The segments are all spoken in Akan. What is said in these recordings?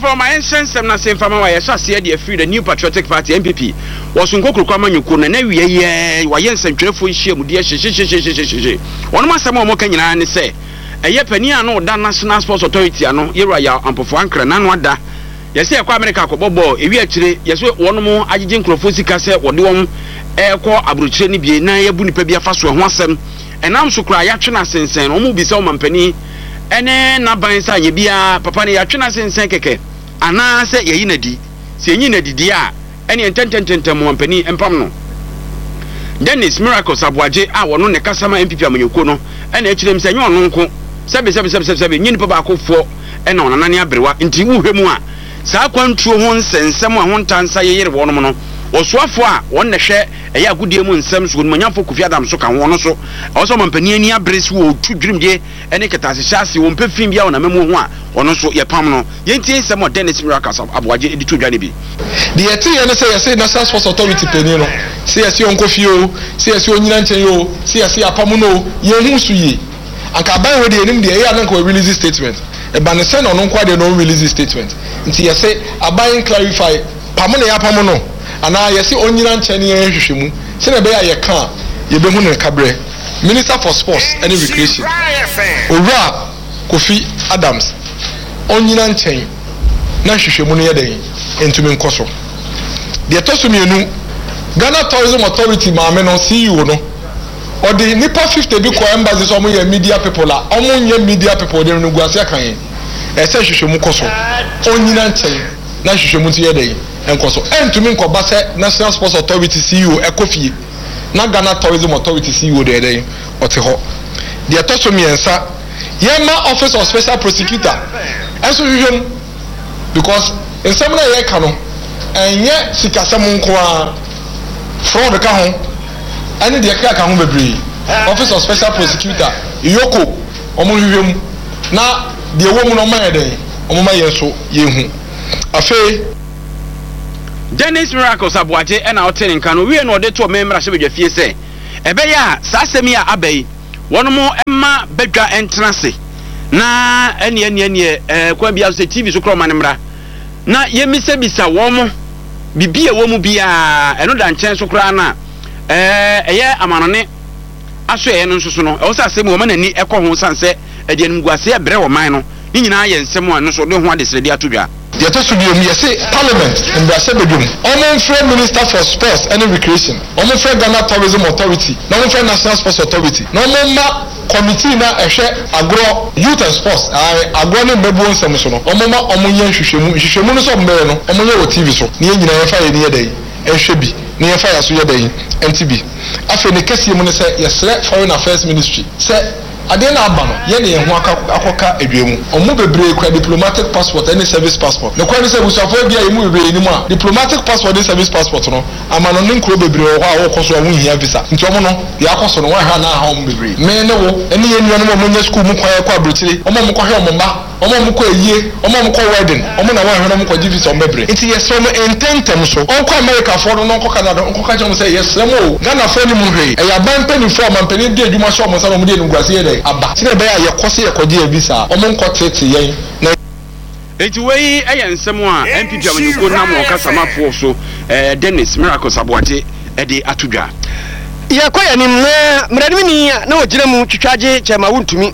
from my instance, I'm not saying from my associate, the free the New Patriotic Party MPP was in Coco Kraman, and every year, why yes, and dreadful shame, dear. One must have more can you say? A year no done National Sports Authority, I know, Ira, and Pofanka, and wanda. Yes, I come America, Bobo, if you actually, yes, one more, I didn't Crofosica said, what do one air core Abrucheni be na Bunipebia fast one wasem, and I'm so cry, Yachina since, and almost be so penny. Ene na bansa ye bia papa ne ya twena sensen keke ana se ye yinadi se yinadi dia ene ententententem wampani empam no Dennis Miracles Abuaje a wono ne kasama MPP amanyoko no ene akirem se nyo no nko sebe nyini papa akofo ene onanane abrewa nti wuhwemu a saa kwantuo ho nsensem a ho ntansa ye yere wono no osuafo a wonne hwe eya agudie mu nsem so manyamfo Kofi Adam so kan wono so oso mampani ani abresi wo tudwrim de ene ketase hyase wo mpefim bia wona memu ho a wono so ye pam no yentie nsem o Dennis Miracles Abuaje edi tudwane bi de yeti ye ne say National Sports Authority peni no say yesi onkofi o say yesi onyina nchen yo say yesi apam no ye hu su yi anka ban we de enim de ye anka release statement e ba ne say no nko de no release statement nti yesi aban clarify pam no ya pam no ana yesi onyina nchen ye hwehwemu se na be ya ye kan ye be hu ne kabre Minister for Sports and Recreation Owura Kofi Adams onyina nchen na hwehwemu no ye den entumi nkoso de tosumienu Ghana Tourism Authority maame no CEO no or the nipa 50 bi ko embassy so mo ye media people la omo nye media people de no guase akan e se hwehwemu koso onyina nchen na hwehwemu ti ye den enkoso entumi nkoba se National Sports Authority CEO ekofie na Ghana Tourism Authority CEO de den ote ho de tosumiensa yema Office of Special Prosecutor eso hwehwemu because in some na ye ka no enye sikasem nko a fraud ka ho ene de ka ho bebre Office of Special Prosecutor Iyoko omo hwehwem na de wo mu no ma yeden omo ma ye so ye hu afi Dennis Miracles Abuaje ena otenin kan no we no de to memra hye bedwafie se ebe ya sa semi a abai wono mo emma bedwa entrance na ene kwa bia so TV so kro manemra na yemise bisa wo mo bibie wo mu bia eno da nchen so kra na eye amanone aso ye no nsoso no e wo sa asem wo manani ekọ ho sanse e de nimguase e bre wo man no ni nyina ye nsem a no so de ho adesrede atodwa de to so biom yesi Parliament in Brase bedum omo free Minister for Sports and Recreation omo free Ghana Tourism Authority na omo free National Sports Authority na omo ma committee na ehwe agro youth and sports agro ne mebu nsem so no omo ma omo yen hwehwemu no so mbere no omo ye wo TV so ne nyina ye fa ye ne ye dai ehwe bi ne ye fa ya so ye dai NTB afi ne kase mu ne se yesre Foreign Affairs Ministry se ade na aba no ye ne ye ho akoka adwemu omo bebre kwa diplomatic passport and service passport ne kwa ne se busafo bia ye mu bebre ni mu a diplomatic passport and service passport no amano ne nkro bebre ho a wo koso wo hia visa nti omo no ya koso no wa ha na ha omo bebre me ne wo ene ye nuano mo nya school mu kwa abrotire omo mo kwa he omo mba omo mo kwa eyie omo mo kwa wedding omo na wa he no mo kwa visa omo bebre nti ye so no intentem so on kwa America for no kwa Canada on kwa ka say yes mo Ghana for ni mu hwe e ya ban pani for man pani de adwuma so mo sa mo de nguase ye aba tire be ya yakose yakodi visa omo nkotete yen na enti wei eye nsem a MPP amanyoko na mo kasama fo so Dennis Miracles Abuaje de atodwa yakoya ni mradi ni na ogire mu twitwaje chema wuntumi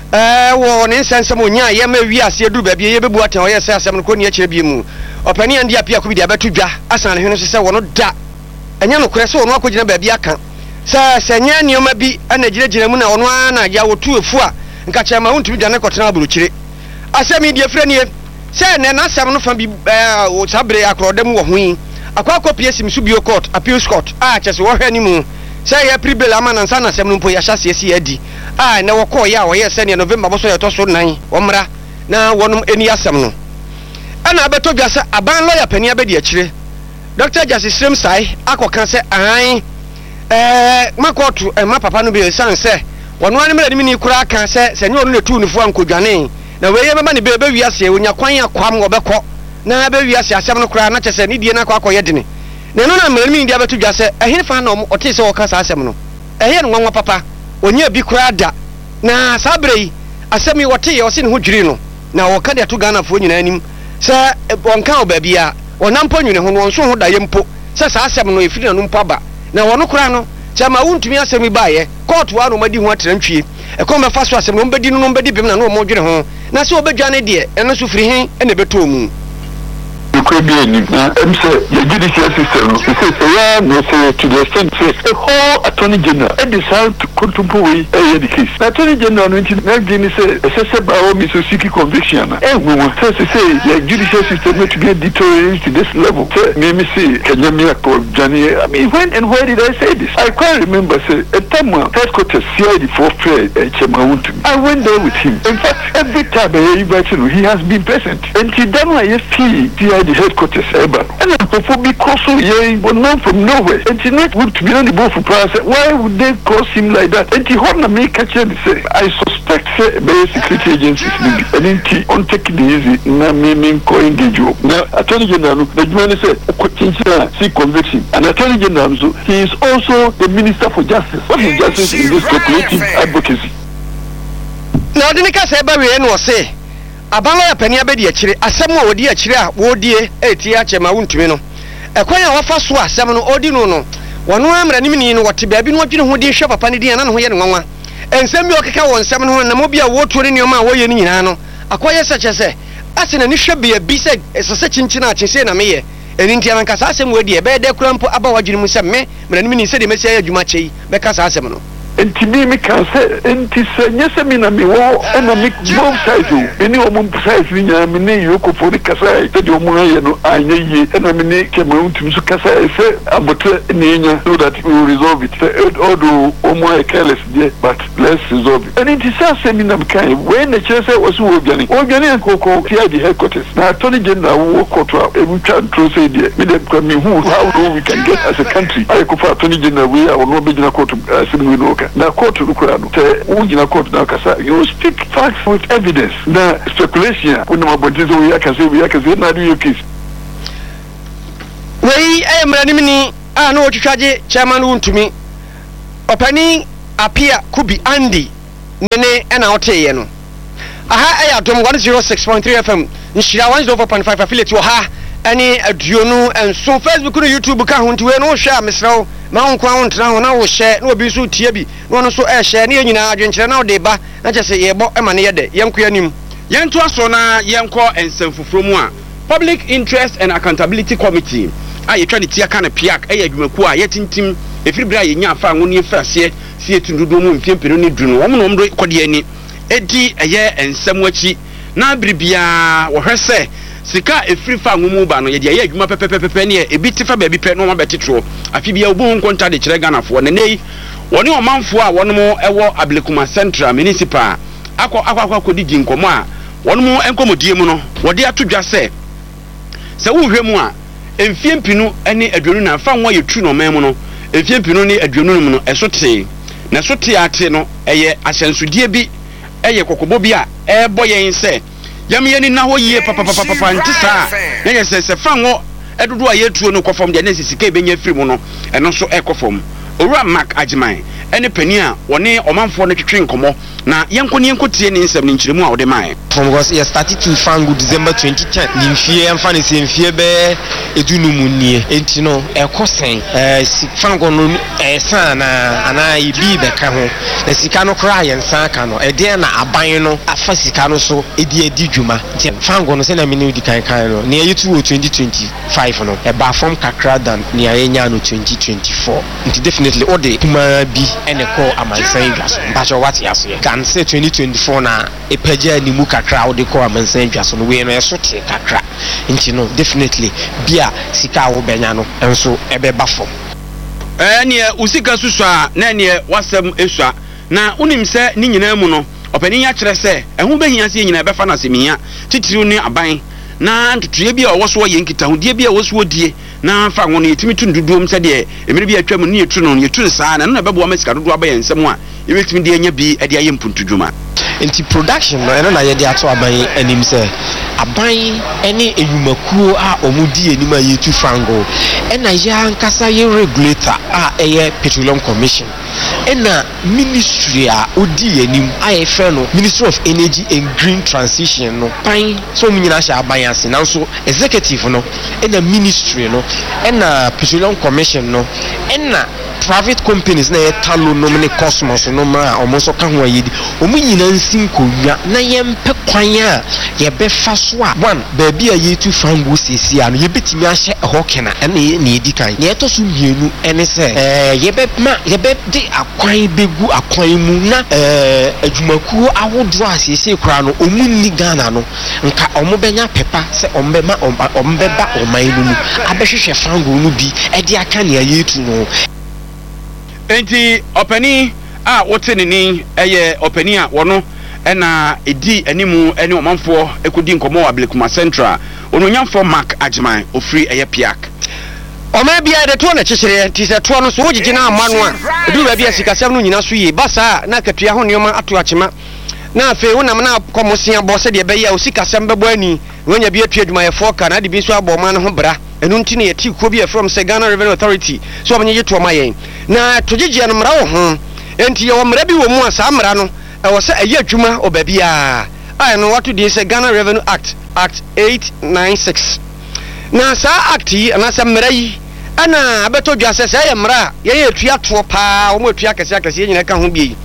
wo ne nsensem onya ye ma wiase edu ba bia ye bebu atan o ye se asem no ko ne akire bia mu opani andi apia ko bi de abetodwa asan ne hwene so se wono da enya no kure se wono akogina ba bia kan sa senya nioma bi ana giregire mu na wono ana ya wotu efu a nka chema wuntumi dwane kotena aburukyire asemi de frɛ nie se ne na asem no fa bi o sabre akrodam wo hui akwa kopie simsu bio court appeals court chese wo hwɛ ni mu se ya pribel amana nsa na asem no mpo ya hyase esi adi na wo kɔ ya wo ye se ne November bo so ye to so nan wo mra na wonum eni asem no ana abeto bia se aban lawyer pani abedi akire Dr. Justice Srem Sai akoka se an makotu ma papa no be san se wono ani mra ni kura kan se nyo no le tu nifo ankodwane na we ye mema ni be wiase onya kwan akwam wo bekɔ na be wiase asem no kura na kyese ni die na akɔ dene na no na mra ni dia beto dwa se ehine fa na ote se wo ka sa asem no ehye no nwanwa papa onya bi kura da na sabrei asem yi wote ye o se ne ho dwiri no na wo ka de to Ghana fo nyina anim sɛ wɔnka obabia wɔnampo nwene ho wɔn so ho da yempo sɛ saa asɛm no efiri na no mpo aba na wɔn kora no kyɛ ma wontumi asɛm baayɛ court wa no madi ho atrantwie ɛkɔm bɛfa so asɛm no mbɛdi no mbɛdi bem na no mo dwene ho na sɛ obɛdwa ne deɛ ɛno so firi hen ɛna bɛtɔ mu could be any the judicial system. To the extent the whole attorney general decide to contemplate the case. The attorney general say by Mr. Siki conviction. And we will say the judicial system to get deteriorated to this level. Maybe say Kenya Miracle Johnny. I mean, when and where did I say this? I quite remember say a time headquarters CID for fair I went there with him. In fact, every time I invite him, he has been present. And he done my FP CID headquarters ever. And then before because but not from nowhere. And he not would be on the board for price. Why would they cross him like that? And he want to make a change. Say, I suspect by security agencies and then he on take it easy. Now me co engage you. Now Attorney General, the man said see conviction. And Attorney General, he is also the Minister for Justice. What is justice in this cooperative advocacy? Now the Nika say we no say abalo ya pani abedi akire asem a wodi akire a wodie eti ache ma wuntumi no ekwan a wafa so asem no odi no no wono amra nimni no wote baabi no odwene ho di hwe papa ne di na no ho ye nwanwa ensem bi okeka won nsem no na mo bia wotu ne nyoma a woye ni nyina no akoye seche se ase na ni hwe bia bi se esese chinchina ache se na meye eni ntia man kasa asem wodi e be de kurampo aba wadwene mu se me mra nimni se de mesia adwuma chei be kasa asem no and to me can say and to say yes I mean me wo and me both sides any woman sides ni nya me ne yoko for the kasa e de omo aye no anya yi and me ne kema untum so kasa e say abotre ni nya so that we will resolve it although omo aye careless there but let's resolve it and it is say me na kan when the chair say was obiani akoko here the headquarters na Attorney General wo koto e bu try to say there me dem come who how we can get as a country I go for Attorney General we are no be na court we no na court lukurano te ujina court na kasa you speak facts with evidence na speculation kuna mabodizo yakaze na do your case wei ayemra nimni no otwitwaje chairman wuntumi opani apia kubi Andy nene na oteye no aha aya dom 106.3 FM nshira 104.5 affiliate wo ha ani aduonu enso Facebook no YouTube ka ho ntiwe no hwe amesrawo ma honkwa hontena ho na wo hye na obi so tie bi no no so hye ne nyina adwenkyere na ode ba na kyese yebo ema ne yede yenko anim yento aso na yenko ensemfoforo mu a Public Interest and Accountability Committee a yetwa ne tia ka ne piak adwumaku a yetintim efiribra yenya afa ngo ne frase si etundudo mu mfiempero ne dunu wo no mdo kode ani edi eye ensem wachi na bribia wo hwese sika efiri fa ngumu ba no ye de adwuma pepepepe ne ebi tifa ba bi pe no ma betetro afi bia obu nkonta de kire Ganafo ne nei woni omanfo a wono mo ewo Ablekuma Central Municipal akwa di ginkomo a wono mo enkomodie mu no wode atodwa se wo hwemu a emfiempinu ene aduonu na fa nwa yetu no man mu no emfiempinu ne aduonu mu no esote na sote ate no eye ahyensudie bi eye kokobo bi a ebo yen se yamye ni na ho yie papa ntisa na yesese fa ngo edodo a yetuo no kofom de na sisika ebenya firi mu no eno so ekofom owura Mark Ajiman ene pani a woni omanfo no twetwe nkomo na yenko tie ni nsem ni nkyiremu a wode mai from was ye started to fangu December 2010 ni mfie emfa ne se mfie be edunu mu nie enti no ekosen fangu no san na ana ibi be ka ho na sika no kra ye nsan ka no ede na aban no afa sika no so edi dwuma nti fangu no se na mini di kan no ne yetu 2025 no e ba form kakra dan ne ayenya no 2024 nti definitely all the kuma bi ene ko amansan dwaso mbacho what yaso can say 2024 na epaja ni mu kakra wo de ko amansan dwaso no we no yesote kakra nti no definitely bia sika wo benya no enso ebeba fom ne usika susu a na ne wasem esua na unim se ni nyina mu no opani ya kire se ehu behia se nyina befa na semia titiriu ni aban na ntutuye bia owoso ye nkita hodie bia owoso die na fa ngo ne yetimi tundudum se de emire bia atwa mu ne yetu no yetu saa na no bebo amasika dodo aba ye nsem a yebetimi de anya bi ade aye mpuntudwuma nti production no eno na ye de ato aban anim se aban ene enyumakuo a omudi enim a yetu fango ena ya nkasa ye regulator a eye petroleum commission ɛna ministry a odi anim ayɛ fɛ no Ministry of Energy and Green Transition no pan so mu nyina hyɛ aban ase nanso executive no ɛna ministry no ɛna Petroleum Commission no ɛna private companies na yɛtalo nom ne Cosmos no ma ɔmo so ka ho ayedi ɔmo nyina nsi nkonnwa na yɛmpɛ kwan a yɛbɛfa so a one baabi a yɛtu fango siesie a no yɛbɛtumi ahyɛ ɛhɔ kena ɛna yɛdi kan na yɛtɔ so mmienu ɛne sɛ yɛbɛde akwan bɛgu akwan mu na adwumakuo ahodoɔ a siesie koraa no ɔmo nni Ghana no nka ɔmo bɛnya pepa sɛ ɔmo bɛba ɔman no mu abɛhwehwɛ fango no bi ɛde aka nea yɛtu no. Enti openi a wote nini eye openi a wono na edi animu ene omanfo ekodi nkomo Ablekuma Central ononyamfo Mark Agyeman ofri eye piak Oma bia de to na kyekere ti se to no so wogigi na amano a edu ba bia sikasɛm no nyina so yi basa na katua ho nneoma ato akyema na afi wonam na komosia bo se de be ya osikasɛm bɛbɔ ani wonya bia tua adwumayɛfo ka na de bi so abɔ ma no ho bra enu nti na yɛti ko bi from se Ghana Revenue Authority so ɔmenye to ma yɛn na togigi no mra wo ho enti yɛ mra bi wɔ mu a saa mra no ɛwɔ sɛ ɛyɛ adwuma obabia ai no wato di se Ghana Revenue Act 896 na saa act yi anasa mra yi ana abeto dwa sɛ sɛ yɛ mra yɛ tua to pa wo mo tua kɛse nyina ka ho bi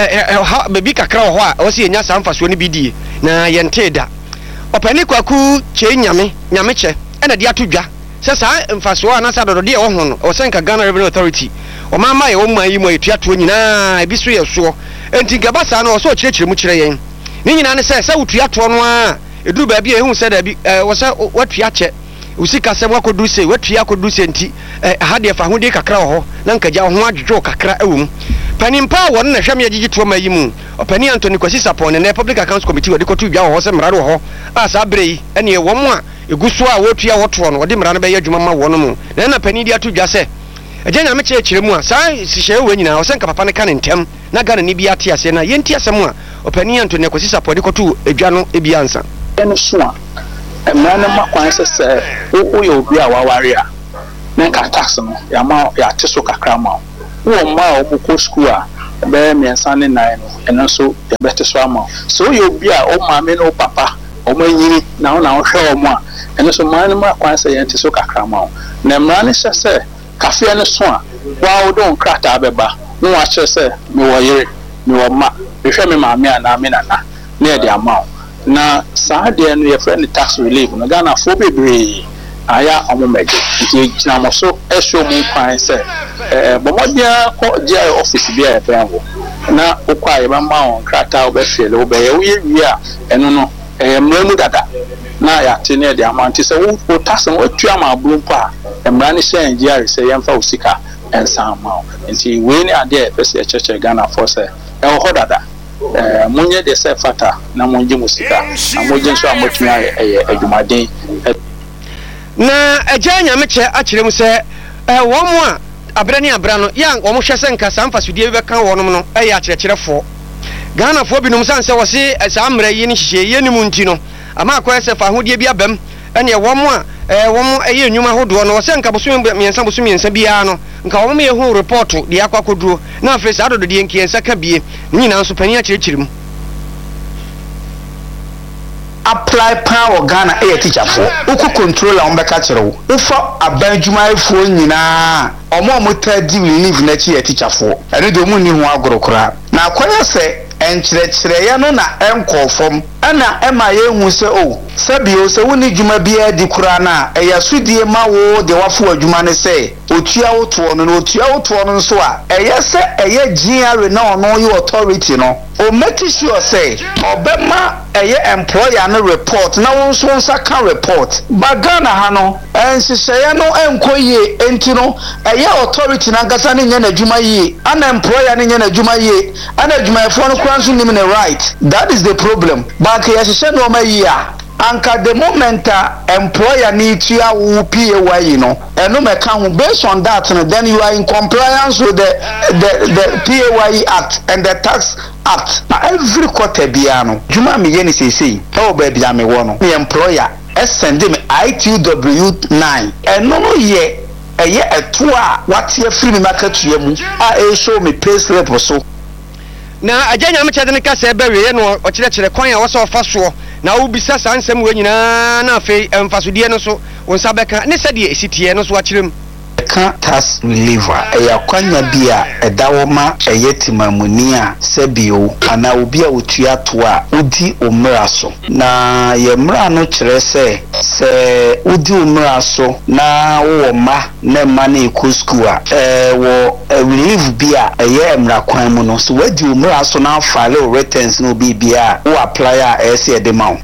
bebi kakra wɔ hɔ a ɔsɛ yɛnya saa mfasoɔ no bi die na yɛnte da ɔpani kwaku kye nyame kyɛ ɛna de ato dwa sɛ saa mfasoɔ anasa dɔdɔde ɛwɔ ho no ɔsɛnka Ghana Revenue Authority ɔmama yɛ wɔn mu ayi mu etua to nyinaa ebi so yɛ soɔ enti gaba saa no ɔsɛ ɔkyerɛkyerɛ mu kyerɛ yɛn ne nyinaa ne sɛ wotua to no a eduru baabi a ehu sɛ da bi wɔsɛ watua kyɛ usika sɛ wakodu se watua kodu se enti ha de fa ho de kakra wɔ hɔ na nkagya ho adwodwo kakra ɛwɔ mu panimpa wɔ na hwɛm yɛgyegye to ma yi mu ɔpani Anthony Kwasi Sapon ne Public Accounts Committee wɔde kɔto dwa wɔ hɔ sɛ mmara wɔ hɔ a saa bere yi ɛne ɛwɔ mu a egu so a wotua wɔtoɔ no wɔde mmara no bɛyɛ adwuma ma wɔn mu na pani de ato dwa sɛ agya nyame kyerɛkyerɛ mu a saa hyehyɛ wɔ nyinaa ɔsɛ nka papa ne ka ne ntɛm na Ghana ni bi ate ase na yɛnti asɛm a ɔpani Anthony Kwasi Sapon de kɔto adwa no ebi ansa ɛno so a mmara no ma kwan sɛ woyɛ obi a waware a na nka tax no yɛate so kakra ma wo ma a wɔn kɔ school a bɛyɛ mmiɛnsa ne nan no ɛno nso yɛbɛte so ama so woyɛ obi a wo maame ne wo papa wɔn anyini na wo na wohwɛ wɔn a ɛno nso mmara no ma kwan sɛ yɛnte so kakra ma na mmara no hyɛ sɛ kafeɛ no so a wɔawode wo nkrataa bɛba na wakyerɛ sɛ mewɔ yere mewɔ ma mehwɛ me maame anaa me nana na yɛde ama wo na saa deɛ no yɛfrɛ no tax relief no Ghanafoɔ bebree aya ɔmomɛgye nti gyina mo so ɛhyɛ mu kwan sɛ bɔmmɔdea kɔ GI office bi a yɛbɛn wo na wokɔ a yɛbɛma wo nkrataa wobɛfeele wobɛyɛ woyɛ wie a ɛno no ɛyɛ mmara mu dada na yɛate ne yɛde ama nti sɛ wo tax no woatua ma aburo mpo a mmara no hyɛ GI sɛ yɛmfa wo sika ɛnsa ama wo nti wei ne adeɛ a yɛpɛ sɛ yɛkyerɛkyerɛ Ghanafoɔ sɛ ɛwɔ hɔ dada munye de sɛ fata na munye musika na munye nso amotumi ayɛ adwumaden na agya nyame kyɛ akyerɛ mu sɛ wɔn mu a abra ne abra no yɛ wɔn hwɛ sɛ nka saa mfasodie bi bɛka wɔn no ɛyɛ akyerɛkyerɛfoɔ Ghanafoɔ binom san sɛ wɔse saa mmara yi ne hyehyɛ yɛ ne mu nti no ama akɔyɛ sɛ fa ahodie bi abam ɛne wɔn mu a wɔn ɛyɛ nnwuma ahodoɔ no wɔsɛ nka bosom mmiɛnsa biara no nka wɔn yɛ ho report de akɔ akɔduro na afei saa dododeɛ nkiɛnsa ka bie ne nyinaa nso panyin akyerɛkyerɛ mu apply power Ghana teacher for uku controller on beka kyerɛ wo ufa aban dwumayɛfoɔ nyinaa ɔmo tadi relief na chi teacher for ɛne de ɔmo ni ho agorokora na akwanya sɛ enkyerɛkyerɛ no na ɛnkɔfom ɛna ɛma yɛhu sɛ o sɛbio sɛ woni dwuma bia di kura na ɛyɛ sudie ma wo de wafo adwuma ne sɛ otua wo toɔ no nso a ɛyɛ sɛ ɛyɛ GRA na ɔno yɛ authority no o make sure sɛ ɔbɛma ɛyɛ employer no report na wo nso nsa ka report bagana ha no ɛnhyehyɛeɛ no ɛnkɔ yie enti no ɛyɛ authority na nkasa ne nyɛ n'adwuma yie ana employer ne nyɛ n'adwuma yie ana adwumayɛfoɔ no kora nso nim ne right that is the problem banka yɛhyehyɛ nneɔma yie a anka the moment employer need to PAY no and no can based on that then you are in compliance with the PAYE Act and the Tax Act. Now every quarter biano juma mi yeni say oh baby I'm one the employer send him ITW9 and no ye ɛyɛ ɛto a wate afiri me makatua mu a show me pay slip so na agya nyame kyɛde ne kasa ɛbɛwie no ɔkyerɛkyerɛ kwan a wɔsɛ ɔfa soɔ na wobisa saa nsɛm wɔ nyinaa na afei mfasodeɛ no so wo nsa bɛka ne sɛdeɛ ɛsitiɛ no so akyerɛ mu ka tax reliever ɛyɛ akwanya bi a ɛda wɔ ma ɛyɛ timamuni a sɛbio ana obi a wotua to a odi omra so na yɛ mra no kyerɛ sɛ odi omra so na wo ma na ma na ekɔ school a wɔ relief bi a ɛyɛ mra kwan mu no so wadi omra so na file returns no bi a wo apply a ɛsɛ ɛde ma wo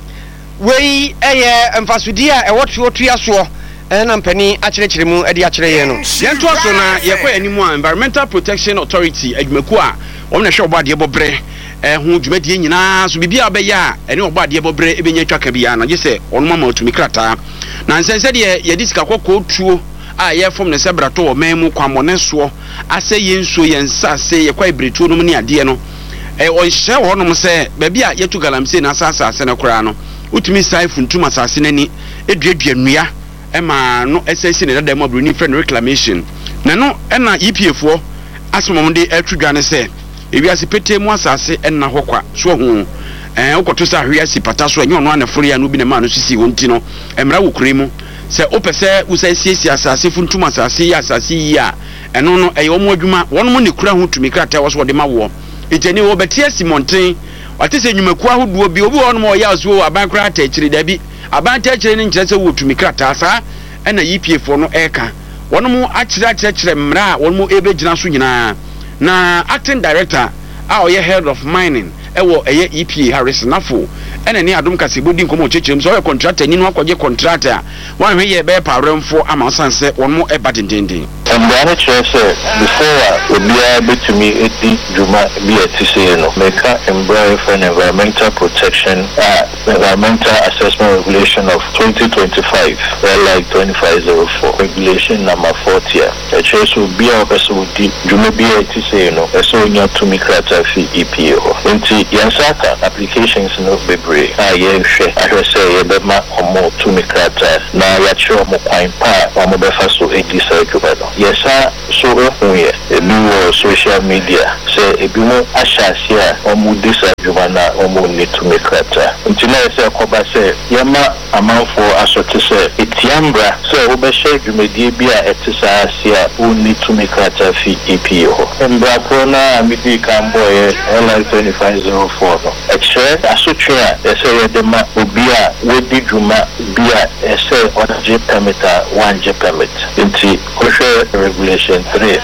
wei ɛyɛ mfasodie a ɛwɔ tuotua soɔ ɛna mpani akyerɛkyerɛ mu ɛde akyerɛ yɛn no yɛnto aso na yɛkɔ anim a Environmental Protection Authority adwumaku a wɔn na hwɛ ɔbɔ adeɛ bɔbrɛ ho dwumadie nyinaa so biribi a bɛyɛ a ɛne ɔbɔ adeɛ bɔbrɛ ɛbɛnya twaka biara na gye sɛ ɔno mama otumi krataa na nsɛnsɛ deɛ yɛde sika kɔkɔɔ tuo a yɛfom ne sɛ brato wɔ man mu kwammɔne soɔ asɛ yɛn nsuo yɛn nsase yɛkɔ ibretuo no mu ne adeɛ no ɔnhyɛ wɔ hɔnom sɛ baabi a yɛtu galamsey na asase no koraa no wotumi sae funtum asase n'ani ɛduadua nnua ɛma no ɛsɛsi ne dada mu abroni frɛ no reclamation na no ɛna EPA-foɔ asomom de atwudwa ne sɛ ewiase pete mu asase ɛna hɔ kwa so ho wokɔto sɛ ahwe pata so ɛnyɛ ɔno aneforo ya no bi ne ma no sisi wɔ nti no ɛmra wɔ kure mu sɛ wopɛ sɛ wosa siesie asase funtum asase yi asase yi a ɛno no ɛyɛ ɔmo adwuma wɔn mo ne kura ho tumi krataa wɔ so wɔde ma wɔ ɛgyani wɔ bɛte asimɔnten wate sɛ nnwumakuo ahodoɔ bi obi wɔ no ma ɔyɛ aso aban kora ata akyiri dabi aban ta akyiri ne nkyerɛ sɛ wɔ tumi krataa saa ɛna EPA-foɔ no ɛka wɔn mo akyerɛkyerɛ mmara a wɔn mo ɛbɛgyina so nyinaa na acting director a ɔyɛ head of mining ɛwɔ ɛyɛ EPA Harrison Afo ɛna ne adom kasebo di nkɔmɔ kyerɛkyerɛ mu sɛ ɔyɛ contractor ni no akɔgye contractor a wɔn ahwɛ yɛ bɛyɛ pawerɛmfo ama ɔsan sɛ wɔn mo ɛba dendenden mbra ne kyerɛ sɛ before a obiara bɛtumi edi dwuma bi a ti sɛ no meka mbra for environmental protection environmental assessment regulation of 2025 like 2504 regulation number 40 a kyerɛ sɛ obiara ɔpɛ sɛ odi dwuma bi a ti sɛ no ɛsɛ onya tumi krata fi EPA hɔ nti yɛnsaka applications no bebree a yɛhwɛ ahwɛ sɛ yɛbɛma ɔmo tumi krata na yɛakyerɛ ɔmo kwan pa a ɔmo bɛfa so edi saa dwuma no yesa so ehuye ebi wo social media say ebi mo ahyase a omu disa dwuma na omu ni to make krata nti na say akoba say yema amanfo asote say etiambra say obehye dwumadie bi a etisa ase a oni to make krata fi EPA ho mbra pro na amidi kamboye like 2504 no extra asotwe a say yedema obi a wedi dwuma bi a say odaje permit a wanje permit nti ohwe regulation 3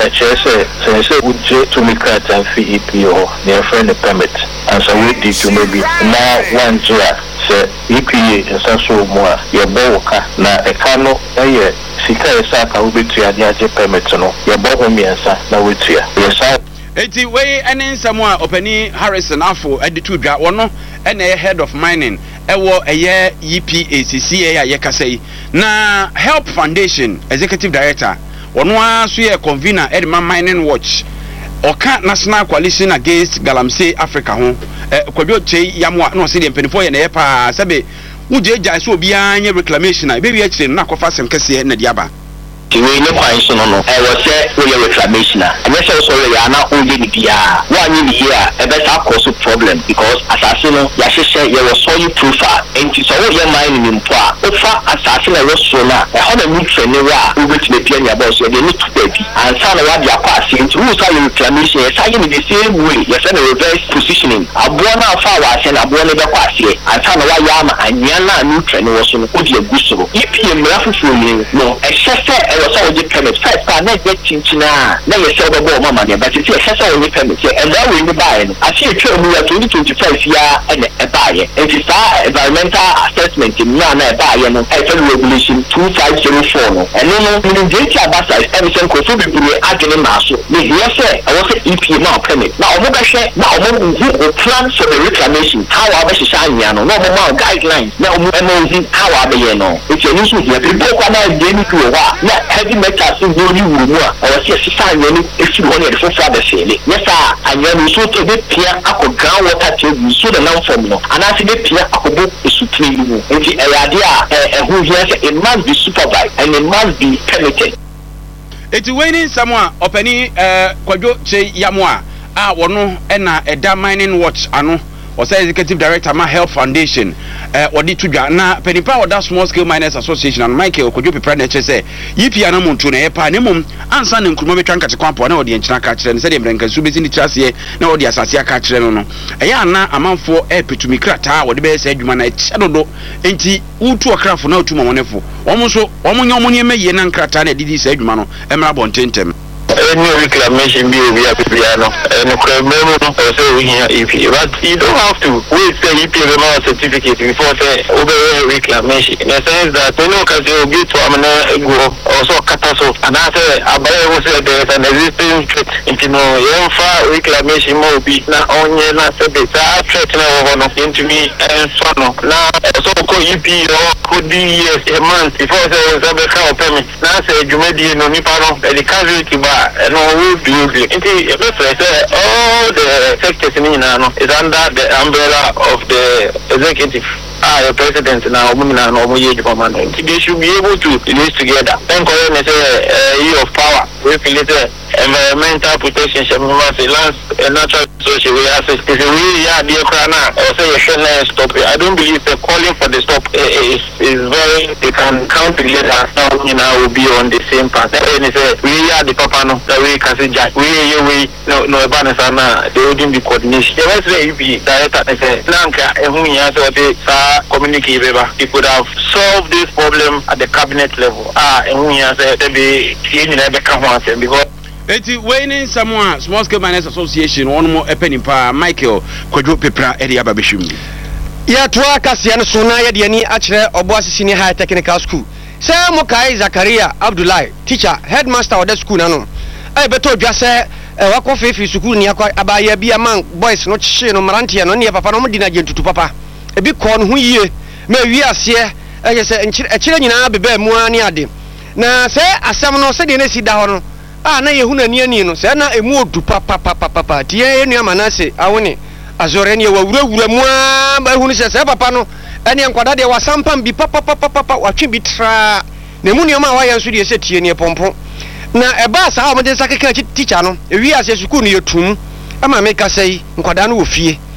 say would to make that and fee EPO near friend permit and so we did to maybe now 1 year say EPA and so more your boka na ekano eye sika esaka ubetu ya permit no your boka miensa na wetua yes eti we ene nsamo a opani Harrison Afo editu dwa wono ene head of mining ewo eye EPA CCA ya kasai na Help Foundation executive director ono aso ye convener Edma Mining Watch oka National Coalition Against Galamsey Africa ho kwadwo chei yamwa no se de mpenifo ye na ye pa sebe ujeja so obi anya reclamation na be wi akire na kofa sem kese na diaba we ne kwan so no was say we reclamation and yes so ya na oye ni bia one ni here e be sa cause problem because asase no ya hyehyɛ ye was soil proofer enti so we mine ni mpo a ofa asase na so na e ho na nutrient ni wa we betime pia nya boss ye ni to baby and sa na wa dia kwa ase enti we say reclamation ye say ni the same way ye say na reverse positioning aboa na afa wa ase na aboa ne be kwa ase and sa na wa ya ma anya na nutrient ni wo so no odi agusoro EPA mrafufu ni no e hyehyɛ so we permit first time na get chinchina na ye say obo mama de but say say we permit and that we buy no I see a true mu 2025 ya and e buy and it's environmental assessment na buy no regulation 2504 no and no the data basa everything ko so be agene na so me here say I was EPA na permit na omo be hwe na omo plan for the reclamation how abesha anya no omo ma guidelines na omo how abe no it's a new so here people kwa na dey ni to wa na heavy metals in the room or see a any if you want to father say yes I am so to be pia ako groundwater table so the now formula and I see the pia akobo is supreme and the idea who here it must be supervised and it must be permitted eti wani samwa opani kwadwo che yamwa a wono na eda mining watch ano was executive director ma health foundation odi tudwa na penipa oda small scale miners association and Michael Kwadwo Pepra na che se yipi ana muntu na yepa ne mum ansa na nkuruma betwa nkate kwampo na odi enchina ka kire ne se de mrenka su bezi ni trase na odi asase aka kire no eya na amanfo petumi krata odi be se adwuma na echedodo enti utu okrafo na utu mamonefo omo so omo nya omo ne meye na nkrata na didi se adwuma no emra bontentem any reclamation be we have piano and also we here EP but you don't have to wait till EP certificate before say over reclamation in the sense that you know cuz you get to go also kataso and I say abaye was there an existing you know reclamation mo be na onye na say be threat na one into me and so no na so ko EP could be years a month before say we can permit na say jumedi no ni paro the casualty and all the sectors in is under the umbrella of the executive. The president now, they should be able to live together. Then, year of power, we feel environmental protection, lands, and natural social assets. If you really are dear Krana, or say you shouldn't stop it. I don't believe the calling for the stop is very, they can count together. Now, will be on the same path. And they say, we are the papa, no, that we can say, we, no, Banasana, they wouldn't be coordination. The rest of the director, they say, Lanka, and who you have communicate, he could have solved this problem at the cabinet level. And we have said, be because eti waiting someone small scale miners association one more epenipa Michael Kwadwo Pepra edi ababeshum ya twa kasia no so na ye de ani akire obo asisi high technical school say mo kai Zakaria Abdullahi teacher headmaster of the school na no e beto dwa say wako fefi school ni akwa abaya bia man boys no chie no marantia no ne papa no mo di na gentutu papa ebi ko no hu yie ma wi ase e say akire nyina bebe mu ani ade na say asam no se de na si da ho no na yehuna ni no se na emu odu papa tie enu amanase awone azore ne wawurawura mu ba hunu se papa no ene nkwada de wasampam bi papa watwe bi tra na mu nioma wa yanso de se tie ne pompo na eba sa ha mo de sakeka teacher no ewi ase sukuu no yetum ama me ka sei nkwada no wo fie